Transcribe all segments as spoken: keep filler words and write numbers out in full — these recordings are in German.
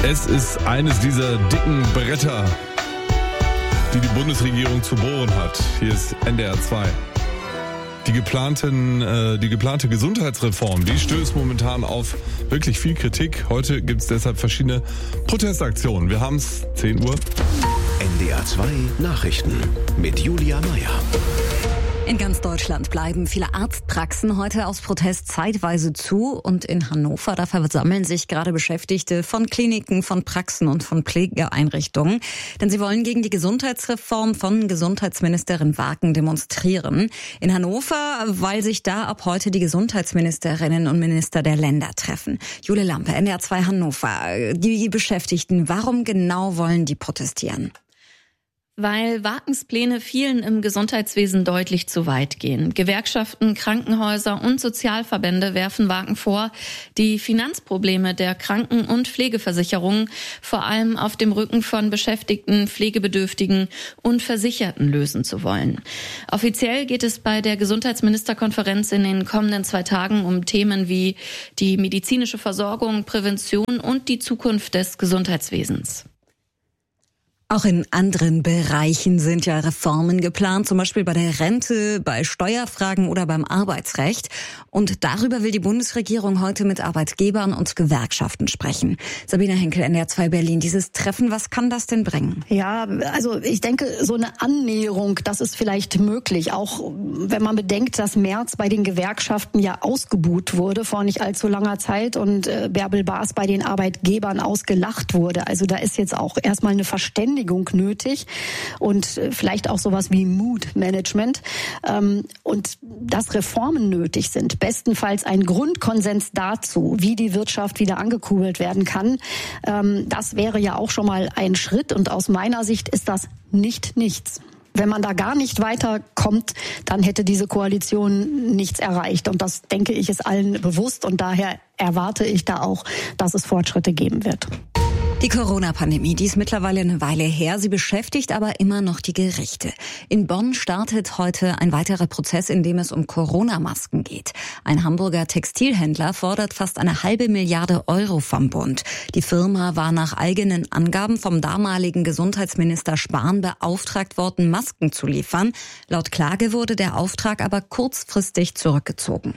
Es ist eines dieser dicken Bretter, die die Bundesregierung zu bohren hat. Hier ist N D R zwei. Die geplanten, äh, die geplante Gesundheitsreform, die stößt momentan auf wirklich viel Kritik. Heute gibt es deshalb verschiedene Protestaktionen. Wir haben es zehn Uhr. N D R zwei Nachrichten mit Julia Meyer. In ganz Deutschland bleiben viele Arztpraxen heute aus Protest zeitweise zu. Und in Hannover, da versammeln sich gerade Beschäftigte von Kliniken, von Praxen und von Pflegeeinrichtungen. Denn sie wollen gegen die Gesundheitsreform von Gesundheitsministerin Wagen demonstrieren. In Hannover, weil sich da ab heute die Gesundheitsministerinnen und Minister der Länder treffen. Jule Lampe, N D R zwei Hannover. Die Beschäftigten, warum genau wollen die protestieren? Weil Wagens Pläne vielen im Gesundheitswesen deutlich zu weit gehen. Gewerkschaften, Krankenhäuser und Sozialverbände werfen Wagen vor, die Finanzprobleme der Kranken- und Pflegeversicherungen vor allem auf dem Rücken von Beschäftigten, Pflegebedürftigen und Versicherten lösen zu wollen. Offiziell geht es bei der Gesundheitsministerkonferenz in den kommenden zwei Tagen um Themen wie die medizinische Versorgung, Prävention und die Zukunft des Gesundheitswesens. Auch in anderen Bereichen sind ja Reformen geplant, zum Beispiel bei der Rente, bei Steuerfragen oder beim Arbeitsrecht. Und darüber will die Bundesregierung heute mit Arbeitgebern und Gewerkschaften sprechen. Sabine Henkel, N D R zwei Berlin. Dieses Treffen, was kann das denn bringen? Ja, also ich denke, so eine Annäherung, das ist vielleicht möglich. Auch wenn man bedenkt, dass Merz bei den Gewerkschaften ja ausgebuht wurde vor nicht allzu langer Zeit und äh, Bärbel Baas bei den Arbeitgebern ausgelacht wurde. Also da ist jetzt auch erstmal eine Verständigung nötig und vielleicht auch sowas wie Mood-Management und dass Reformen nötig sind. Bestenfalls ein Grundkonsens dazu, wie die Wirtschaft wieder angekurbelt werden kann. Das wäre ja auch schon mal ein Schritt und aus meiner Sicht ist das nicht nichts. Wenn man da gar nicht weiterkommt, dann hätte diese Koalition nichts erreicht. Und das, denke ich, ist allen bewusst. Und daher erwarte ich da auch, dass es Fortschritte geben wird. Die Corona-Pandemie, die ist mittlerweile eine Weile her. Sie beschäftigt aber immer noch die Gerichte. In Bonn startet heute ein weiterer Prozess, in dem es um Corona-Masken geht. Ein Hamburger Textilhändler fordert fast eine halbe Milliarde Euro vom Bund. Die Firma war nach eigenen Angaben vom damaligen Gesundheitsminister Spahn beauftragt worden, Masken zu liefern. Laut Klage wurde der Auftrag aber kurzfristig zurückgezogen.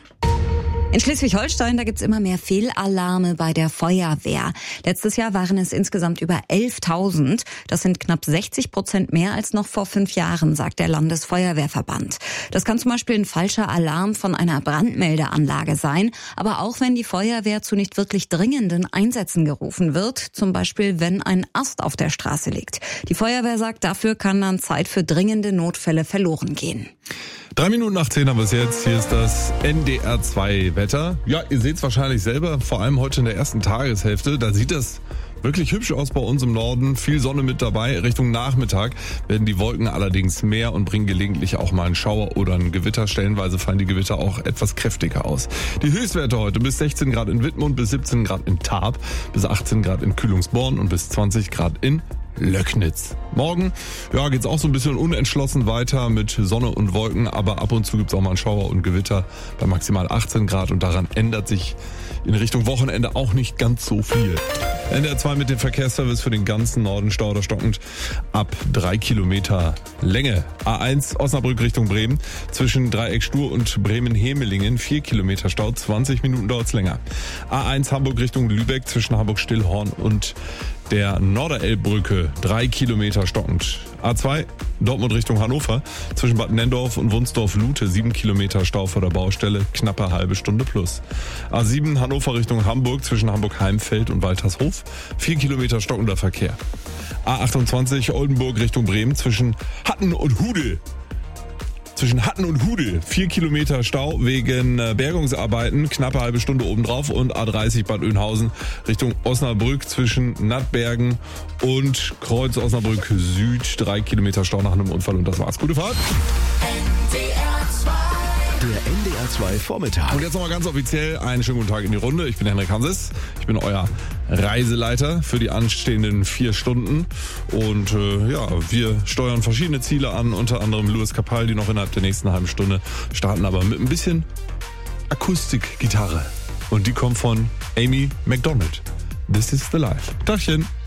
In Schleswig-Holstein, da gibt's immer mehr Fehlalarme bei der Feuerwehr. Letztes Jahr waren es insgesamt über elftausend. Das sind knapp sechzig Prozent mehr als noch vor fünf Jahren, sagt der Landesfeuerwehrverband. Das kann zum Beispiel ein falscher Alarm von einer Brandmeldeanlage sein, aber auch wenn die Feuerwehr zu nicht wirklich dringenden Einsätzen gerufen wird, zum Beispiel wenn ein Ast auf der Straße liegt. Die Feuerwehr sagt, dafür kann dann Zeit für dringende Notfälle verloren gehen. Drei Minuten nach zehn haben wir es jetzt. Hier ist das N D R zwei Wetter. Ja, ihr seht es wahrscheinlich selber, vor allem heute in der ersten Tageshälfte. Da sieht es wirklich hübsch aus bei uns im Norden. Viel Sonne mit dabei. Richtung Nachmittag werden die Wolken allerdings mehr und bringen gelegentlich auch mal einen Schauer oder ein Gewitter. Stellenweise fallen die Gewitter auch etwas kräftiger aus. Die Höchstwerte heute bis sechzehn Grad in Wittmund, bis siebzehn Grad in Tarp, bis achtzehn Grad in Kühlungsborn und bis zwanzig Grad in Löcknitz. Morgen, ja, geht's auch so ein bisschen unentschlossen weiter mit Sonne und Wolken, aber ab und zu gibt's auch mal einen Schauer und Gewitter bei maximal achtzehn Grad und daran ändert sich in Richtung Wochenende auch nicht ganz so viel. N D R zwei mit dem Verkehrsservice für den ganzen Norden, Stau oder stockend ab drei Kilometer Länge. A eins Osnabrück Richtung Bremen, zwischen Dreieck Stur und Bremen-Hemelingen, vier Kilometer Stau, zwanzig Minuten dauert's länger. A eins Hamburg Richtung Lübeck, zwischen Hamburg-Stillhorn und der Norderelbbrücke, drei Kilometer stockend. A zwei Dortmund Richtung Hannover, zwischen Bad Nendorf und Wunsdorf-Lute, sieben Kilometer Stau vor der Baustelle, knappe halbe Stunde plus. A sieben Hannover Richtung Hamburg, zwischen Hamburg-Heimfeld und Waltershof, vier Kilometer stockender Verkehr. A achtundzwanzig Oldenburg Richtung Bremen, zwischen Hatten und Hudel. Zwischen Hatten und Hudel, vier Kilometer Stau wegen Bergungsarbeiten, knappe halbe Stunde obendrauf, und A dreißig Bad Oeynhausen Richtung Osnabrück zwischen Nattbergen und Kreuz Osnabrück Süd, drei Kilometer Stau nach einem Unfall, und das war's. Gute Fahrt! Der N D R zwei Vormittag. Und jetzt nochmal ganz offiziell einen schönen guten Tag in die Runde. Ich bin Henrik Hanses. Ich bin euer Reiseleiter für die anstehenden vier Stunden. Und äh, ja, wir steuern verschiedene Ziele an, unter anderem Louis Capaldi noch innerhalb der nächsten halben Stunde. Starten aber mit ein bisschen Akustikgitarre. Und die kommt von Amy Macdonald. This is the life. Tagchen.